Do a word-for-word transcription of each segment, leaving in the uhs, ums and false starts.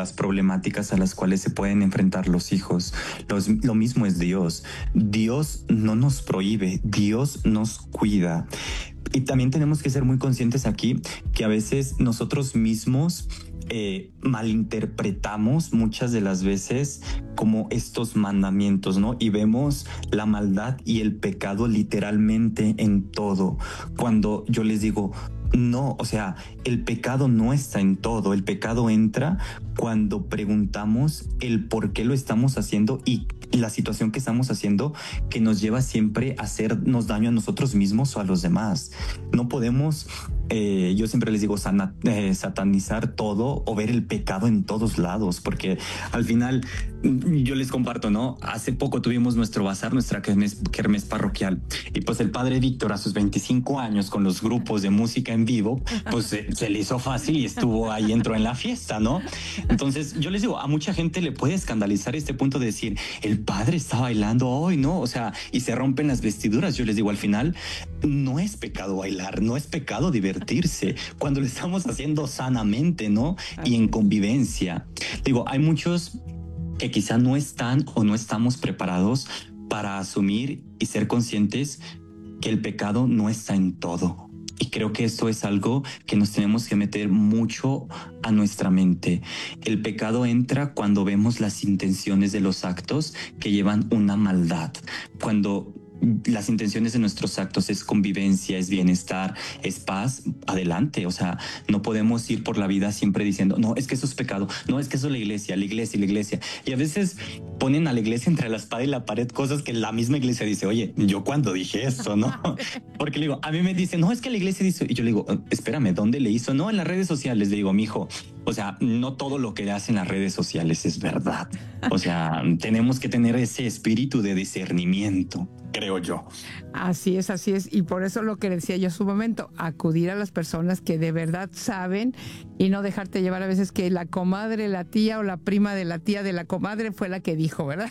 las problemáticas a las cuales se pueden enfrentar los hijos. Los, lo mismo es Dios. Dios no nos prohíbe, Dios nos cuida. Y también tenemos que ser muy conscientes aquí que a veces nosotros mismos eh, malinterpretamos muchas de las veces como estos mandamientos, ¿no? Y vemos la maldad y el pecado literalmente en todo. Cuando yo les digo, no, o sea, el pecado no está en todo. El pecado entra cuando preguntamos el por qué lo estamos haciendo y la situación que estamos haciendo que nos lleva siempre a hacernos daño a nosotros mismos o a los demás. No podemos, eh, yo siempre les digo, sana, eh, satanizar todo o ver el pecado en todos lados, porque al final yo les comparto, ¿no? Hace poco tuvimos nuestro bazar, nuestra kermés, kermés parroquial, y pues el padre Víctor a sus veinticinco años con los grupos de música en vivo, pues se, se le hizo fácil y estuvo ahí, entró en la fiesta, ¿no? Entonces yo les digo, a mucha gente le puede escandalizar este punto de decir, el padre está bailando hoy, ¿no? O sea, y se rompen las vestiduras. Yo les digo, al final no es pecado bailar, no es pecado divertirse cuando lo estamos haciendo sanamente, ¿no? Y en convivencia. Digo, hay muchos que quizá no están o no estamos preparados para asumir y ser conscientes que el pecado no está en todo. Y creo que esto es algo que nos tenemos que meter mucho a nuestra mente. El pecado entra cuando vemos las intenciones de los actos que llevan una maldad. Cuando las intenciones de nuestros actos es convivencia, es bienestar, es paz, adelante. O sea, no podemos ir por la vida siempre diciendo, no, es que eso es pecado, no, es que eso es la iglesia, la iglesia, la iglesia. Y a veces ponen a la iglesia entre la espada y la pared, cosas que la misma iglesia dice, oye, yo cuando dije esto, ¿no? Porque le digo, a mí me dicen, no, es que la iglesia dice, y yo le digo, espérame, ¿dónde le hizo? No, en las redes sociales. Le digo, mijo, o sea, no todo lo que hacen las redes sociales es verdad. O sea, tenemos que tener ese espíritu de discernimiento, creo yo. Así es, así es. Y por eso lo que decía yo hace un momento, acudir a las personas que de verdad saben y no dejarte llevar a veces que la comadre, la tía o la prima de la tía de la comadre fue la que dijo, ¿verdad?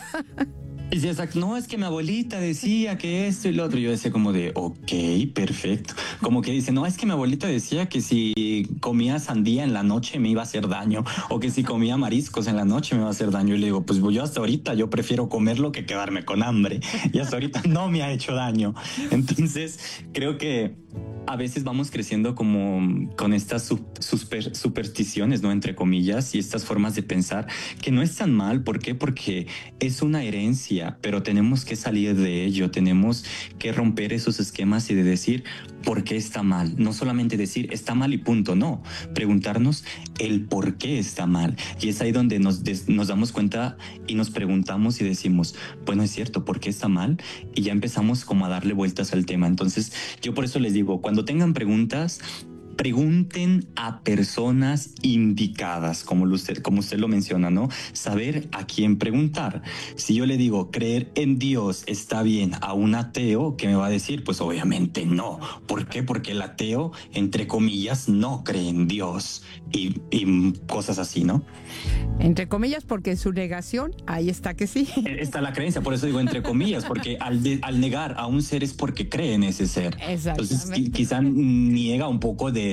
Y si exacto, no, es que mi abuelita decía que esto y lo otro. Yo decía como de, ok, perfecto. Como que dice, no, es que mi abuelita decía que si comía sandía en la noche me iba a hacer daño, o que si comía mariscos en la noche me iba a hacer daño. Y le digo, pues yo hasta ahorita yo prefiero comerlo que quedarme con hambre. Y hasta ahorita no me ha hecho daño. Entonces creo que a veces vamos creciendo como con estas super, supersticiones, ¿no? Entre comillas, y estas formas de pensar que no es tan mal. ¿Por qué? Porque es una herencia, pero tenemos que salir de ello, tenemos que romper esos esquemas y de decir por qué está mal. No solamente decir está mal y punto, no. Preguntarnos el por qué está mal. Y es ahí donde nos, des, nos damos cuenta y nos preguntamos y decimos, bueno, es cierto, ¿por qué está mal? Y ya empezamos como a darle vueltas al tema. Entonces, yo por eso les digo, cuando tengan preguntas, pregunten a personas indicadas, como usted, como usted lo menciona, ¿no? Saber a quién preguntar. Si yo le digo, creer en Dios está bien a un ateo, ¿qué me va a decir? Pues obviamente no. ¿Por qué? Porque el ateo, entre comillas, no cree en Dios y, y cosas así, ¿no? Entre comillas, porque su negación, ahí está que sí. Está la creencia, por eso digo entre comillas, porque al, de, al negar a un ser es porque cree en ese ser. Entonces, quizá niega un poco de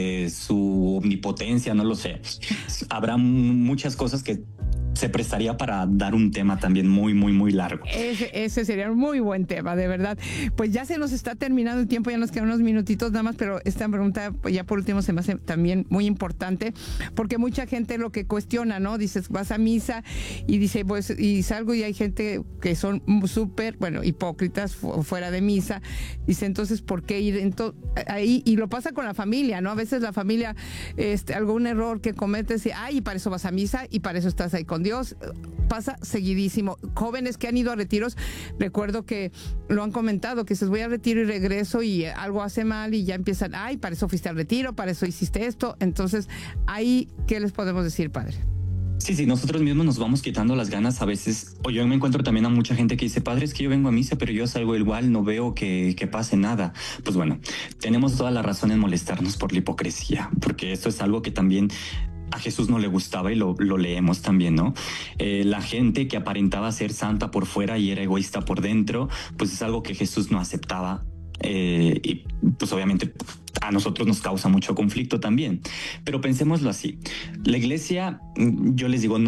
su omnipotencia, no lo sé. Habrá muchas cosas que se prestaría para dar un tema también muy, muy, muy largo. Ese, ese sería un muy buen tema, de verdad. Pues ya se nos está terminando el tiempo, ya nos quedan unos minutitos nada más, pero esta pregunta, pues ya por último, se me hace también muy importante, porque mucha gente lo que cuestiona, ¿no? Dices, vas a misa y dice, pues, y salgo y hay gente que son súper, bueno, hipócritas fu fuera de misa. Dice, entonces, ¿por qué ir ento ahí? Y lo pasa con la familia, ¿no? A veces la familia, este, algún error que cometes, y, ay, y para eso vas a misa y para eso estás ahí con Dios. Dios, pasa seguidísimo. Jóvenes que han ido a retiros, recuerdo que lo han comentado, que se voy a retiro y regreso y algo hace mal y ya empiezan, ay, para eso fuiste al retiro, para eso hiciste esto. Entonces, ahí, ¿qué les podemos decir, padre? Sí, sí, nosotros mismos nos vamos quitando las ganas a veces. O yo me encuentro también a mucha gente que dice, padre, es que yo vengo a misa, pero yo salgo igual, no veo que, que pase nada. Pues bueno, tenemos toda la razón en molestarnos por la hipocresía, porque esto es algo que también a Jesús no le gustaba y lo, lo leemos también, ¿no? Eh, la gente que aparentaba ser santa por fuera y era egoísta por dentro, pues es algo que Jesús no aceptaba. Eh, y pues obviamente a nosotros nos causa mucho conflicto también. Pero pensémoslo así. La iglesia, yo les digo, no